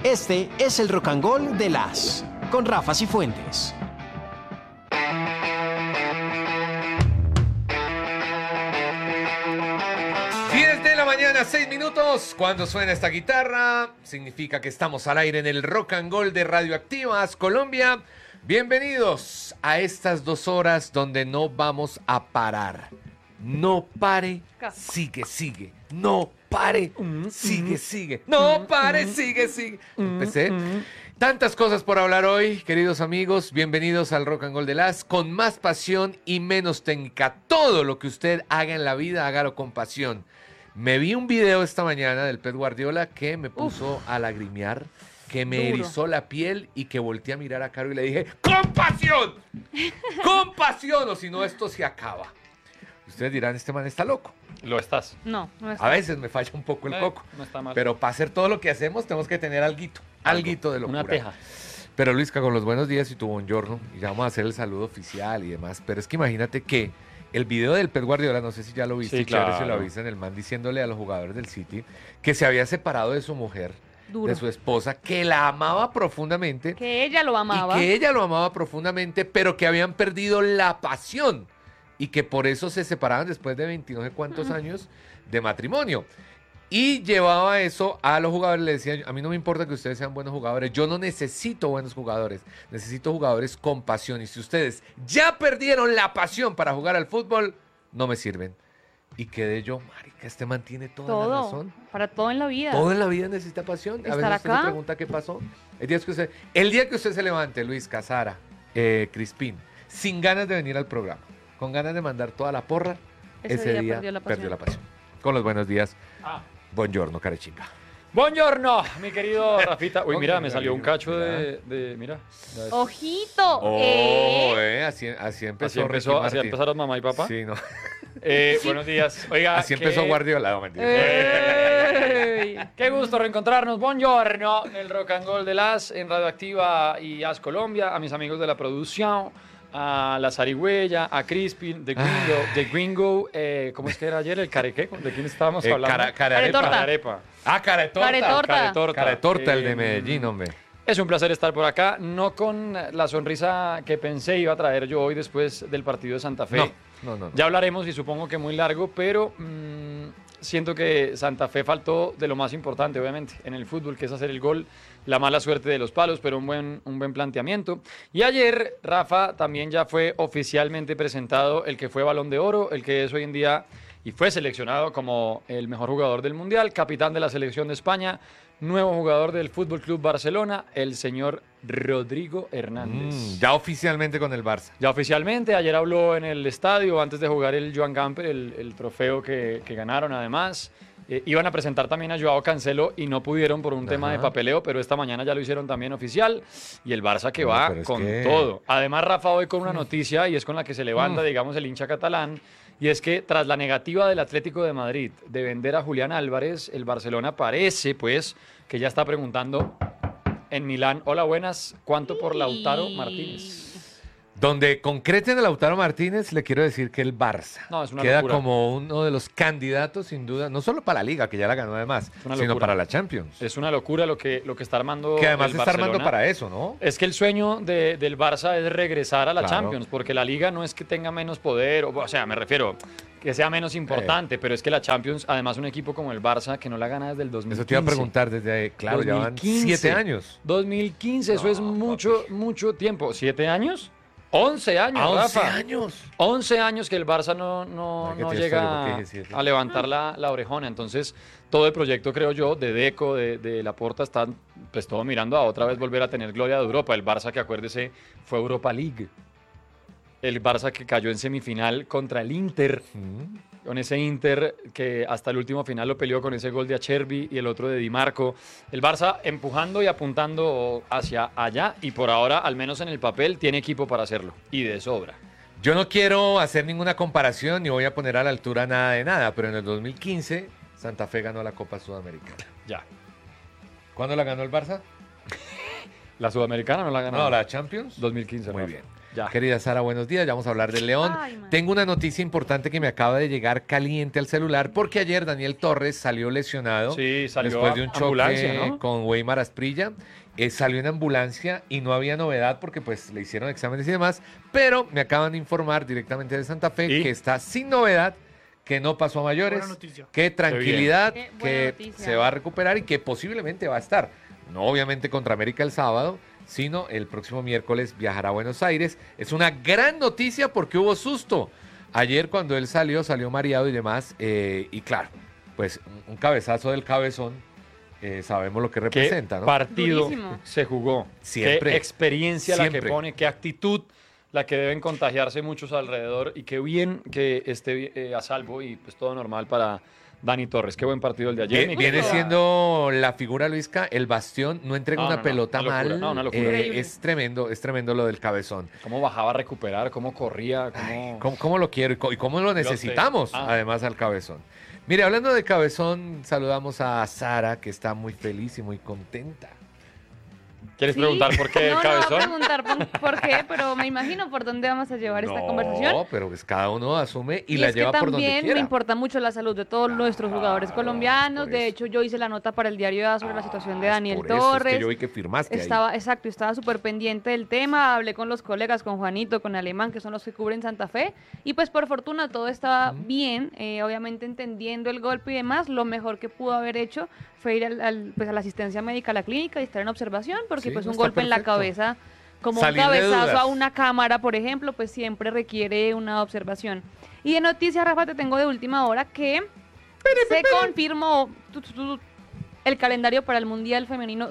Este es el Rock and Roll de con Rafa Cifuentes. 10 de la mañana, 6 minutos. Cuando suena esta guitarra, significa que estamos al aire en el Rock and Roll de Radioactivas Colombia. Bienvenidos a estas 2 horas donde no vamos a parar. No pare, sigue. No pare, sigue. No pare, sigue. Empecé. Tantas cosas por hablar hoy, queridos amigos. Bienvenidos al Rock and Roll de con más pasión y menos técnica. Todo lo que usted haga en la vida, hágalo con pasión. Me vi un video esta mañana del Pep Guardiola que me puso a lagrimear, que me erizó la piel y que volteé a mirar a Caro y le dije, ¡con pasión! ¡Con pasión! O si no, esto se acaba. Ustedes dirán, este man está loco. Lo estás. No estás. A veces me falla un poco el coco. No está mal. Pero para hacer todo lo que hacemos tenemos que tener alguito de locura. Una teja. Pero Luisca, con los buenos días y tu buongiorno, y ya vamos a hacer el saludo oficial y demás. Pero es que imagínate que el video del Pep Guardiola, no sé si ya lo viste, sí, claro. Si lo viste en el man diciéndole a los jugadores del City que se había separado de su mujer, Duro. de su esposa, que la amaba profundamente. Que ella lo amaba. Y que ella lo amaba profundamente, pero que habían perdido la pasión. Y que por eso se separaban después de 20 no sé cuántos años de matrimonio. Y llevaba eso a los jugadores, le decía, a mí no me importa que ustedes sean buenos jugadores, yo no necesito buenos jugadores, necesito jugadores con pasión. Y si ustedes ya perdieron la pasión para jugar al fútbol, no me sirven. Y quedé yo, marica, este man tiene toda la razón. Para todo en la vida. Todo en la vida necesita pasión. A veces usted se pregunta qué pasó. El día que usted se levante, Luis Casara, Crispín, sin ganas de venir al programa, con ganas de mandar toda la porra, ese día perdió la pasión. Con los buenos días. Buongiorno, carechinga. Buongiorno, mi querido Rafita. Uy, mira, me salió un cacho de mira. ¡Ojito! Así empezó. Así empezaron mamá y papá. Sí, no. Buenos días. Oiga, así empezó Guardiola. No, mentira. Qué gusto reencontrarnos. Buongiorno en el Rock and Roll de en Radioactiva y As Colombia. A mis amigos de la producción. A la Zarigüeya, a Crispin, The Gringo, ¿cómo es que era ayer? ¿El carequé? ¿De quién estábamos hablando? Caretorta. Caretorta. Caretorta, el de Medellín, hombre. Es un placer estar por acá, no con la sonrisa que pensé iba a traer yo hoy después del partido de Santa Fe. No. Ya hablaremos y supongo que muy largo, pero siento que Santa Fe faltó de lo más importante, obviamente, en el fútbol, que es hacer el gol. La mala suerte de los palos, pero un buen planteamiento. Y ayer, Rafa, también ya fue oficialmente presentado el que fue Balón de Oro, el que es hoy en día y fue seleccionado como el mejor jugador del Mundial, capitán de la selección de España, nuevo jugador del Fútbol Club Barcelona, el señor Rodrigo Hernández. Ya oficialmente con el Barça. Ya oficialmente, ayer habló en el estadio antes de jugar el Joan Gamper, el trofeo que ganaron además. Iban a presentar también a Joao Cancelo y no pudieron por un tema de papeleo, pero esta mañana ya lo hicieron también oficial y el Barça que va con todo. Además, Rafa, hoy con una noticia y es con la que se levanta, digamos, el hincha catalán, y es que tras la negativa del Atlético de Madrid de vender a Julián Álvarez, el Barcelona parece, pues, que ya está preguntando en Milán, hola, buenas, ¿cuánto por Lautaro Martínez? Donde concreten a Lautaro Martínez, le quiero decir que el Barça queda locura. Como uno de los candidatos, sin duda, no solo para la Liga, que ya la ganó además, sino para la Champions. Es una locura lo que está armando. Que además está armando para eso, ¿no? Es que el sueño del Barça es regresar a la Champions, porque la Liga no es que tenga menos poder, o sea, me refiero que sea menos importante, pero es que la Champions, además un equipo como el Barça, que no la gana desde el 2015. Eso te iba a preguntar desde, claro, 2015, ya van 7 años. 2015, eso es mucho tiempo. ¿7 años? 11 años, 11 Rafa. 11 años que el Barça no llega a levantar la orejona. Entonces, todo el proyecto, creo yo, de Deco, de Laporta, están pues todo mirando a otra vez volver a tener gloria de Europa. El Barça, que acuérdese, fue Europa League. El Barça que cayó en semifinal contra el Inter. Con ese Inter que hasta el último final lo peleó con ese gol de Acerbi y el otro de Di Marco. El Barça empujando y apuntando hacia allá y por ahora, al menos en el papel, tiene equipo para hacerlo y de sobra. Yo no quiero hacer ninguna comparación ni voy a poner a la altura nada de nada, pero en el 2015 Santa Fe ganó la Copa Sudamericana. Ya. ¿Cuándo la ganó el Barça? ¿La Sudamericana no la ganó? No, la Champions. 2015. Muy bien. Ya. Querida Sara, buenos días. Ya vamos a hablar del León. Ay, man. Tengo una noticia importante que me acaba de llegar caliente al celular porque ayer Daniel Torres salió lesionado Sí, salió después de un ambulancia, choque ¿no? con Weimar Asprilla. Salió en ambulancia y no había novedad porque pues le hicieron exámenes y demás, pero me acaban de informar directamente de Santa Fe ¿Y? que está sin novedad, que no pasó a mayores, Buena noticia. que tranquilidad, Qué buena que noticia. se va a recuperar y que posiblemente va a estar, no obviamente contra América el sábado, sino el próximo miércoles viajará a Buenos Aires. Es una gran noticia porque hubo susto. Ayer cuando él salió mareado y demás, y claro, pues un cabezazo del cabezón, sabemos lo que representa, Qué ¿no? partido Durísimo. se jugó. Siempre. Qué experiencia la Siempre. que pone, qué actitud la que deben contagiarse muchos alrededor y qué bien que esté a salvo y pues todo normal para Dani Torres. Qué buen partido el de ayer. Viene siendo la figura, Luisca, el bastión, no entrega No, una no, pelota una locura, mal. no, una locura. Increíble. Es tremendo lo del cabezón. Cómo bajaba a recuperar, cómo corría, cómo... ¿Cómo lo quiero y cómo lo necesitamos, Ah. además, al cabezón? Mire, hablando de cabezón, saludamos a Sara, que está muy feliz y muy contenta. ¿Quieres Sí. preguntar por qué el No, cabezón? No, voy a preguntar por qué, pero me imagino por dónde vamos a llevar esta conversación. No, pero pues cada uno asume y la es lleva que por donde también quiera. me importa mucho la salud de todos nuestros jugadores colombianos. por De eso. hecho, yo hice la nota para el diario A sobre la situación de Ah, es Daniel por eso, Torres. es que yo vi que firmaste ahí. Estaba súper pendiente del tema, hablé con los colegas, con Juanito, con Alemán, que son los que cubren Santa Fe, y pues por fortuna todo estaba bien, obviamente entendiendo el golpe y demás, lo mejor que pudo haber hecho fue ir pues a la asistencia médica a la clínica y estar en observación, porque Sí, pues no, un está golpe en la perfecto. cabeza, como Salir un de cabezazo dudas. a una cámara, por ejemplo, pues siempre requiere una observación. Y de noticias, Rafa, te tengo de última hora que se confirmó el calendario para el Mundial Femenino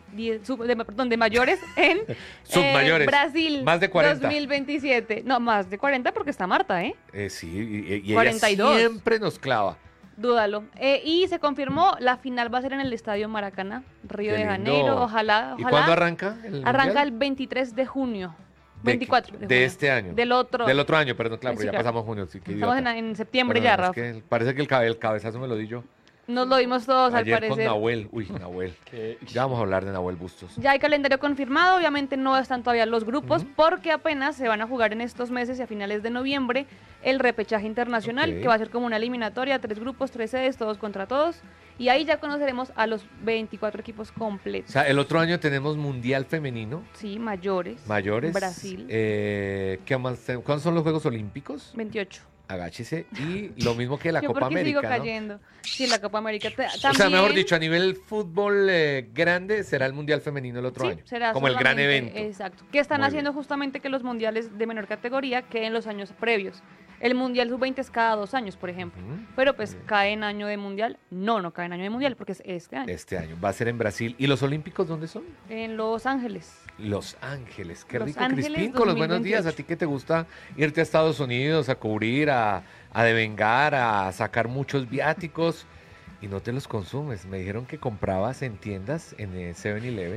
de mayores en Submayores. Brasil. Más de 40. 2027. No, más de 40 porque está Marta, ¿eh? Sí, y ella 42. siempre nos clava. Dúdalo. Y se confirmó, la final va a ser en el Estadio Maracaná, Río Qué de lindo. Janeiro. Ojalá. ¿Y cuándo arranca el Arranca Mundial? el 23 de junio. De- 24 de junio. este año. Del otro. Del otro año, perdón, claro, Sí, porque ya claro. pasamos junio. Sí, qué Estamos idiota. en septiembre Bueno, ya, es Rafa. que parece que el cabezazo me lo di yo. Nos lo dimos todos Ayer al con parecer. Nahuel. Uy, Nahuel. Que- Ya vamos a hablar de Nahuel Bustos. Ya hay calendario confirmado, obviamente no están todavía los grupos porque apenas se van a jugar en estos meses y a finales de noviembre el repechaje internacional, Ok. que va a ser como una eliminatoria, 3 grupos, 3 sedes, todos contra todos, y ahí ya conoceremos a los 24 equipos O completos. sea, el otro año tenemos Mundial Femenino, Sí, mayores. mayores. Brasil. ¿Qué más? ¿Cuándo son los Juegos Olímpicos? 28. Agáchese. Y lo mismo que la Yo Copa porque América, sigo ¿no? cayendo. Sí, la Copa América. O sea, mejor dicho, a nivel fútbol grande será el Mundial Femenino el otro Sí, año. será como el gran solamente- evento. Exacto. Que están Muy haciendo bien. justamente que los mundiales de menor categoría queden los años previos. El Mundial Sub-20 es cada 2 años, por ejemplo. Ujú. Pero pues Muy bien. cae en año de mundial. No cae en año de mundial porque es este año. Este año. Va a ser en Brasil. ¿Y los Olímpicos dónde son? En Los Ángeles. Los Ángeles. Qué Los rico, Ángeles Crispín. Con los buenos días. 2028. ¿A ti que te gusta irte a Estados Unidos a cubrir, a devengar, a sacar muchos viáticos y no te los consumes? Me dijeron que comprabas en tiendas, en 7-Eleven,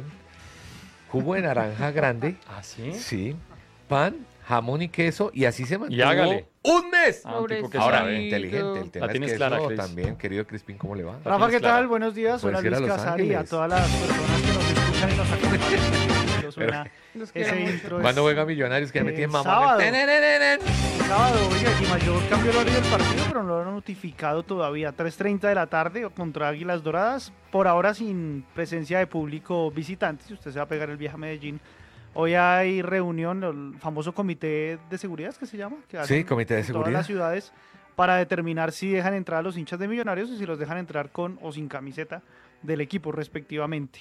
jugo de naranja grande. ¿Ah, sí? Sí. Pan, jamón y queso y así se mantuvo hágale. un mes. Ah, un tipo que Ahora, sabe. inteligente. El tema La es tienes que clara, eso Chris. también, querido Crispín, ¿cómo le va? La Rafa, tienes ¿qué clara. tal? Buenos días. Puedes Hola ir a Luis Los Casari, a Ángeles. todas las personas que nos escuchan y nos acompañan. Eso suena- Los quiero ese mucho. intro ¿Cuándo es- juega Millonarios? Que ya me tienen mamón. sábado. Tenenenenen. Sábado, oiga, Di Mayor cambió el horario del partido, pero no lo han notificado todavía. 3:30 de la tarde contra Águilas Doradas, por ahora sin presencia de público visitante. Si usted se va a pegar el viaje a Medellín, hoy hay reunión, el famoso comité de seguridad, ¿es que se llama? Que hacen comité de en todas seguridad. las ciudades para determinar si dejan entrar a los hinchas de Millonarios y si los dejan entrar con o sin camiseta del equipo, respectivamente.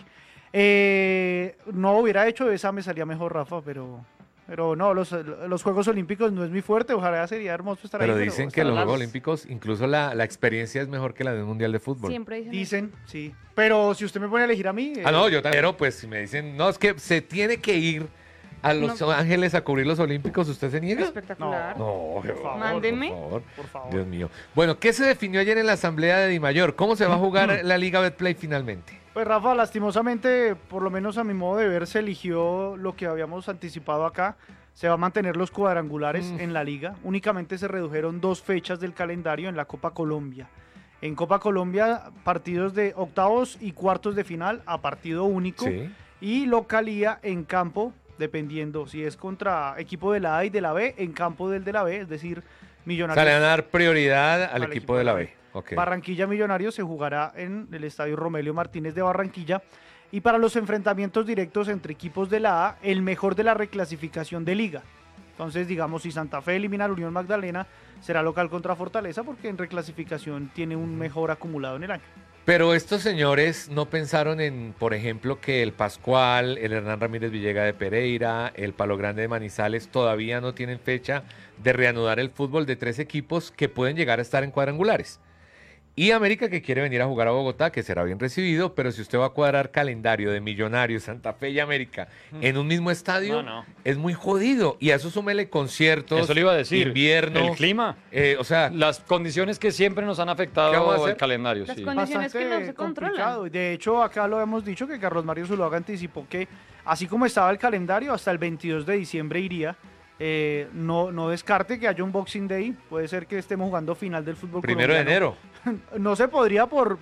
No hubiera hecho esa, me salía mejor, Rafa, pero no, los Juegos Olímpicos no es muy fuerte, ojalá sería hermoso estar Pero ahí. dicen que estar los al lado. Juegos Olímpicos, incluso la experiencia es mejor que la de un Mundial de Fútbol. Siempre dicen eso. Dicen, sí. Pero si usted me pone a elegir a mí... Ah, no, yo también. Pero pues si me dicen, no, es que se tiene que ir a Los Ángeles a cubrir los Olímpicos, ¿usted se niega? Espectacular. No, Por favor, Mándeme. por favor. Por favor. Dios mío. Bueno, ¿qué se definió ayer en la asamblea de Di Mayor? ¿Cómo se va a jugar la Liga Betplay finalmente? Pues Rafa, lastimosamente, por lo menos a mi modo de ver, se eligió lo que habíamos anticipado acá. Se va a mantener los cuadrangulares en la liga. Únicamente se redujeron 2 fechas del calendario en la Copa Colombia. En Copa Colombia, partidos de octavos y cuartos de final a partido único. Sí. Y localía en campo dependiendo si es contra equipo de la A y de la B, en campo del de la B, es decir, Millonarios. O sea, le van a dar prioridad al equipo de la B. Okay. Barranquilla Millonarios se jugará en el estadio Romelio Martínez de Barranquilla. Y para los enfrentamientos directos entre equipos de la A, el mejor de la reclasificación de liga. Entonces, digamos, si Santa Fe elimina a la Unión Magdalena, será local contra Fortaleza porque en reclasificación tiene un mejor acumulado en el año. Pero estos señores no pensaron en, por ejemplo, que el Pascual, el Hernán Ramírez Villega de Pereira, el Palo Grande de Manizales todavía no tienen fecha de reanudar el fútbol de 3 equipos que pueden llegar a estar en cuadrangulares. Y América, que quiere venir a jugar a Bogotá, que será bien recibido, pero si usted va a cuadrar calendario de Millonarios, Santa Fe y América en un mismo estadio, es muy jodido. Y a eso súmele conciertos, eso le iba a decir, invierno. El clima, o sea, las condiciones que siempre nos han afectado el calendario. Las condiciones que no se controlan. De hecho, acá lo hemos dicho que Carlos Mario Zuluaga anticipó que, así como estaba el calendario, hasta el 22 de diciembre iría. No descarte que haya un Boxing Day, puede ser que estemos jugando final del fútbol colombiano. 1 de enero. No se podría por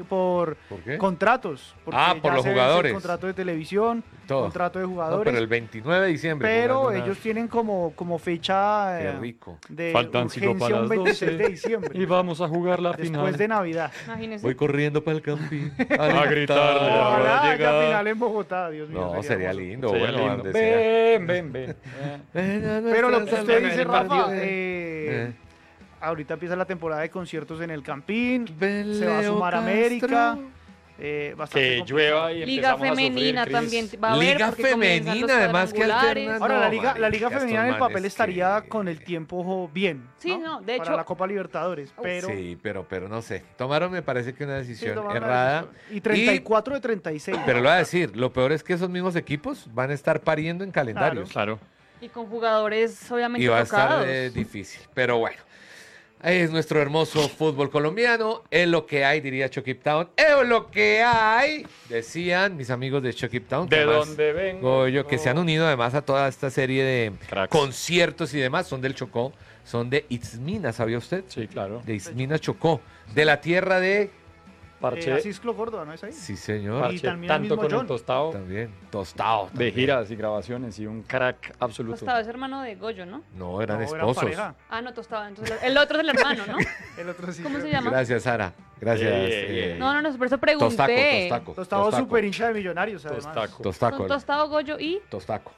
contratos. Por los jugadores. Contrato de televisión, contrato de jugadores. No, pero el 29 de diciembre. Pero ellos tienen como fecha Qué rico. De faltan urgencia un 26 de diciembre. Y vamos a jugar la final. Después de Navidad. Imagínese. Voy corriendo para el campín. A gritar. Ojalá haya final en Bogotá, Dios mío. No, sería lindo. Sería bueno, lindo. Ven. Pero lo que usted dice, Rafa, ahorita empieza la temporada de conciertos en el Campín, se va a sumar América. Que llueva y Liga femenina también va a haber. Liga femenina, además que alternan. Ahora, la Liga femenina en el papel estaría con el tiempo bien. Sí, no, de hecho. Para la Copa Libertadores. Pero, sí, pero no sé. Tomaron, me parece que una decisión errada. Y 34 de 36. Pero lo voy a decir, lo peor es que esos mismos equipos van a estar pariendo en calendarios. Claro. Y con jugadores, obviamente, y va tocados. a estar difícil. Pero bueno. Es nuestro hermoso fútbol colombiano, es lo que hay, diría Chucky Town, es lo que hay, decían mis amigos de Chucky Town. De donde vengo. Que se han unido además a toda esta serie de conciertos y demás, son del Chocó, son de Itzmina, ¿sabía usted? Sí, claro. De Itzmina Chocó, de la tierra de... Parche. Asisclo Córdoba, ¿no es ahí? Sí, señor. Parche, y también tanto con John. el Tostado. También, Tostado. De giras y grabaciones y un crack absoluto. Tostado es hermano de Goyo, ¿no? No, eran esposos. No, Tostado. Entonces, el otro es el hermano, ¿no? El otro sí. ¿Cómo se llama? Gracias, Sara. Gracias. No, por eso pregunté. Tostado súper hincha de Millonarios, además. Tostaco. Tostado, Goyo y... Tostaco.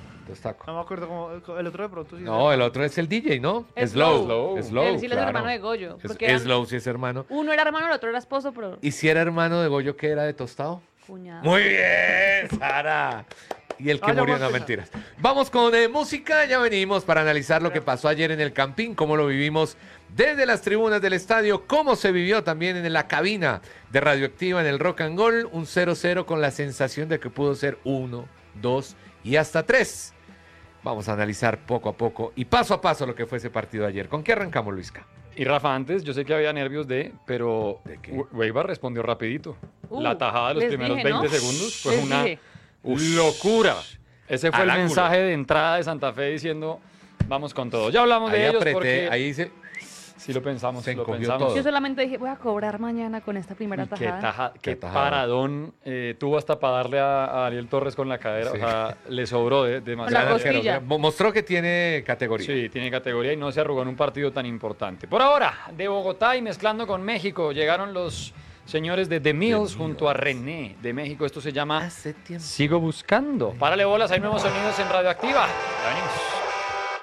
No me acuerdo cómo. El otro de pronto sí. No, el otro es el DJ, ¿no? Slow. Él sí es hermano de Goyo. Slow sí es hermano. Uno era hermano, el otro era esposo, pero... ¿Y si era hermano de Goyo, qué era de Tostado? Cuñado. Muy bien, Sara. Y el que murió, no, mentiras. Vamos con música, ya venimos para analizar lo que pasó ayer en el Campín, cómo lo vivimos desde las tribunas del estadio, cómo se vivió también en la cabina de Radioactiva en el Rock and Roll, un 0-0 con la sensación de que pudo ser 1, 2 y hasta 3. Vamos a analizar poco a poco y paso a paso lo que fue ese partido de ayer. ¿Con qué arrancamos, Luisca? Y Rafa, antes yo sé que había nervios pero Weibar respondió rapidito. La tajada de los primeros 20 segundos fue una locura. Ese fue el mensaje de entrada de Santa Fe diciendo, vamos con todo. Ya hablamos de ellos porque... Ahí dice... Sí lo pensamos, Todo. Yo solamente dije, voy a cobrar mañana con esta primera tajada. Qué paradón tuvo hasta para darle a Ariel Torres con la cadera. Sí. O sea, le sobró demasiado. Mostró que tiene categoría. Sí, tiene categoría y no se arrugó en un partido tan importante. Por ahora, de Bogotá y mezclando con México, llegaron los señores de The Mills junto a René de México. Esto se llama Sigo Buscando. Párale bolas, hay nuevos sonidos en Radioactiva. Ya venimos.